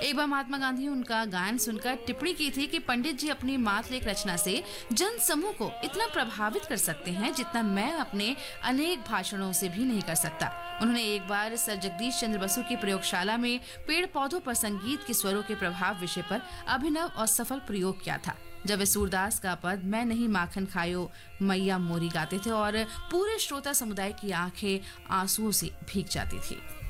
एक बार महात्मा गांधी उनका गायन सुनकर टिप्पणी की थी कि पंडित जी अपनी मातलेख रचना से जन समूह को इतना प्रभावित कर सकते हैं जितना मैं अपने अनेक भाषणों से भी नहीं कर सकता। उन्होंने एक बार सर जगदीश चंद्र बसु की प्रयोगशाला में पेड़ पौधों पर संगीत के स्वरों के प्रभाव विषय पर अभिनव और सफल प्रयोग किया था, जब वे सूरदास का पद मैं नहीं माखन खायो मैया मोरी गाते थे और पूरे श्रोता समुदाय की आंखें आंसुओं से भीग जाती थी।